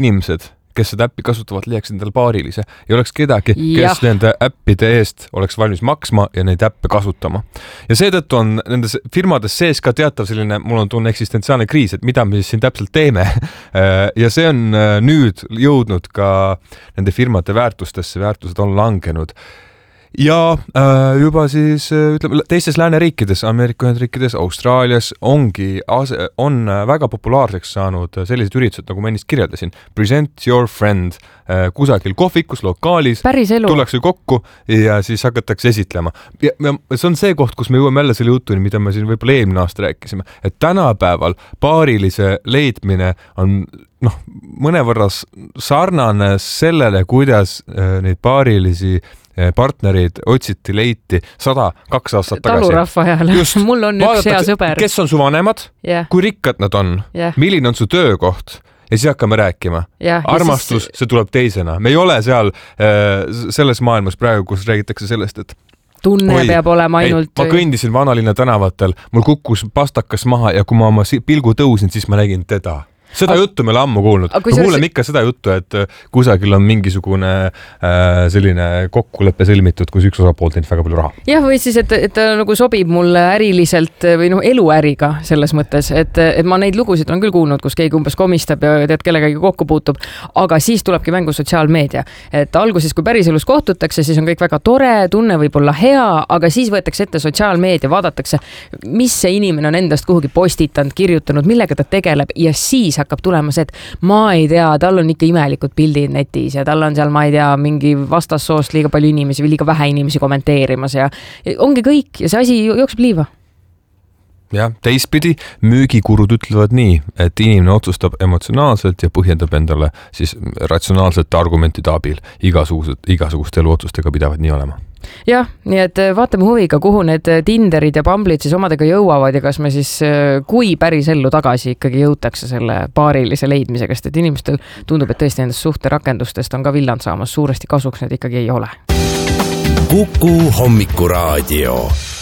inimesed, kes seda äppi kasutavad, leiaks endale paarilise ja oleks kedagi, kes nende äppide eest oleks valmis maksma ja neid äppe kasutama. Ja seetõttu on nendes firmades sees ka teatav selline, mul on tunne eksistentsiaalne kriis, et mida me siis siin täpselt teeme. Ja see on nüüd jõudnud ka nende firmade väärtustesse, väärtused on langenud. Ja juba siis ütleme, teistes lääneriikides, Ameerika Ühendriikides, Austraalias on väga populaarseks saanud sellised üritused, nagu ma ennist kirjeldasin. Present your friend kusagil kohvikus, lokaalis, tullakse kokku ja siis hakatakse esitlema. Ja see on see koht, kus me jõuame jälle selle jutuni, mida me siin võib-olla eelmine aasta rääkisime, et tänapäeval paarilise leidmine on mõnevõrra sarnane sellele, kuidas neid paarilisi partnerid otsiti, leiti 102 aastat tagasi. Talurahva ajal. Mul on üks hea sõber. Kes on su vanemad? Kui rikkad nad on? Milline on su töökoht? Ja siis hakkame rääkima. Armastus, see tuleb teisena. Me ei ole seal selles maailmas praegu, kus räägitakse sellest, et tunne peab olema ainult... Ma kõndisin Vanalinna tänavatel, mul kukkus pastakas maha ja kui ma oma pilgu tõusin, siis ma nägin teda. Seda juttu me ammu kuulnud. Ma kuulen ikka seda juttu, et kusagil on mingisugune selline kokkuleppe sõlmitud, kus üks osapool teinud väga palju raha. Jah, või siis, et nagu sobib mulle äriliselt või eluäriga selles mõttes, et ma neid lugusid on küll kuulnud, kus keegi umbes komistab ja tead kellegagi kokku puutub, aga siis tulebki mängu sotsiaalmeedia. Et alguses, kui päriselus kohtutakse, siis on kõik väga tore, tunne võib olla hea, aga siis võetakse ette sotsiaalmeedia, vaadatakse, mis see inimene on endast kuhugi postitanud, kirjutanud, millega ta tegeleb ja siis hakkab tulema see, et ma ei tea, tal on ikka imelikud pildid netis ja tal on seal, ma ei tea, mingi vastassoost liiga palju inimesi või liiga vähe inimesi kommenteerimas ja ongi kõik ja see asi jookseb liiva. Ja, teistpidi müügikurud ütlevad nii, et inimene otsustab emotsionaalselt ja põhjendab endale siis ratsionaalsete argumentide abil igasuguste eluotsustega pidavad nii olema. Jah, nii et vaatame huviga, kuhu need Tinderid ja Bumble'id siis omadega jõuavad ja kas me siis, kui päris ellu tagasi ikkagi jõutakse selle paarilise leidmisega, sest et inimestel tundub, et tõesti nendest suhterakendustest on ka villand saamas suuresti kasuks, need ikkagi ei ole. Kuku hommikuraadio.